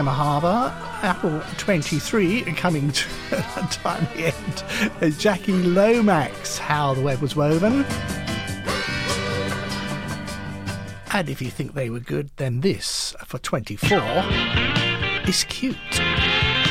Summer Harbour. Apple 23 coming to a tiny end. Jackie Lomax, How the Web Was Woven. And if you think they were good, then this, for 24, is cute.